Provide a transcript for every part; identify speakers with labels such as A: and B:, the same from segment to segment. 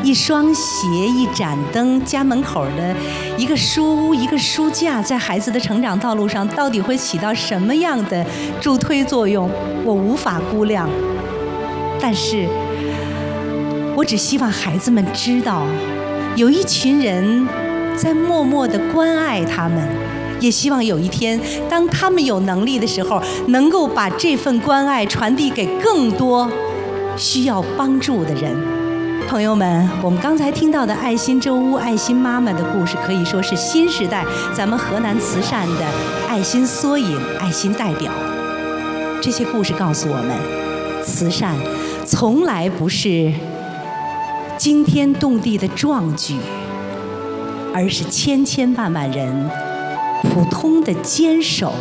A: 一双鞋、一盏灯，家门口的一个书屋、一个书架，在孩子的成长道路上到底会起到什么样的助推作用，我无法估量。但是我只希望孩子们知道，有一群人在默默地关爱他们，也希望有一天当他们有能力的时候，能够把这份关爱传递给更多需要帮助的人。朋友们，我们刚才听到的爱心周屋、爱心妈妈的故事，可以说是新时代咱们河南慈善的爱心缩影、爱心代表。这些故事告诉我们，慈善从来不是惊天动地的壮举，而是千千万万人普通的坚守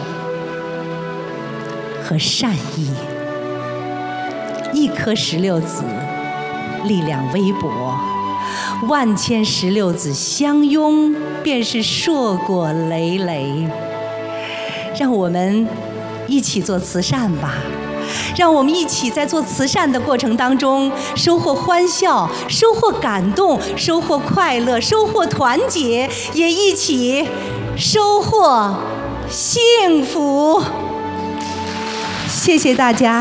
A: 和善意。一颗石榴籽，力量微薄，万千石榴籽相拥，便是硕果累累。让我们一起做慈善吧，让我们一起在做慈善的过程当中，收获欢笑，收获感动，收获快乐，收获团结，也一起收获幸福。谢谢大家。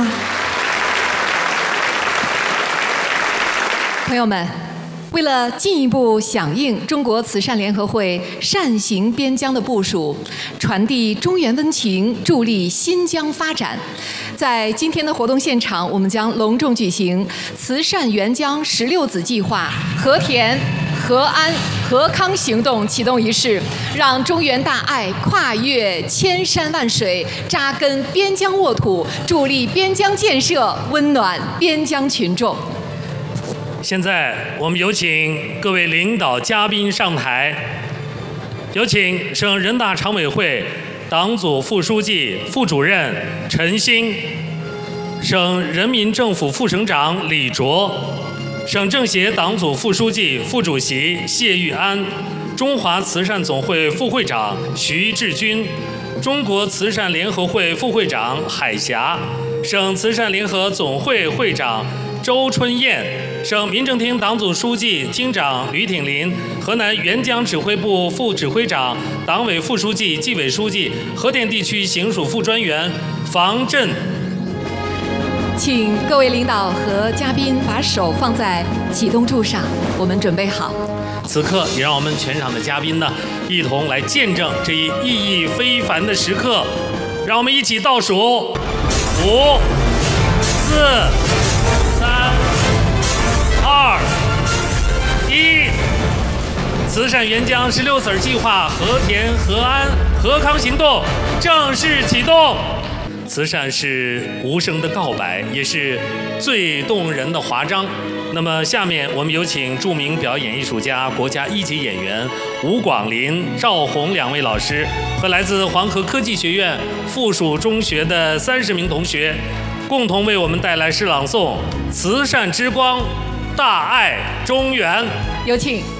B: 朋友们，为了进一步响应中国慈善联合会善行边疆的部署，传递中原温情，助力新疆发展，在今天的活动现场，我们将隆重举行慈善援疆16子计划和田、和安、和康行动启动仪式，让中原大爱跨越千山万水，扎根边疆沃土，助力边疆建设，温暖边疆群众。
C: 现在我们有请各位领导嘉宾上台，有请省人大常委会党组副书记、副主任陈星，省人民政府副省长李卓，省政协党组副书记、副主席谢玉安，中华慈善总会副会长徐志军，中国慈善联合会副会长海霞，省慈善联合总会会长周春燕，省民政厅党组书记、厅长吕挺林，河南援疆指挥部副指挥长、党委副书记、纪委书记，和田地区行署副专员房振。
B: 请各位领导和嘉宾把手放在启动柱上，我们准备好。
C: 此刻也让我们全场的嘉宾呢，一同来见证这一意义非凡的时刻。让我们一起倒数：5、4、3、2、1。慈善援疆16子计划和田、和安、和康行动正式启动。慈善是无声的告白，也是最动人的华章。那么下面我们有请著名表演艺术家、国家一级演员吴广林、赵红2位老师和来自黄河科技学院附属中学的30名同学，共同为我们带来诗朗诵《慈善之光，大爱中原》。
B: 有请。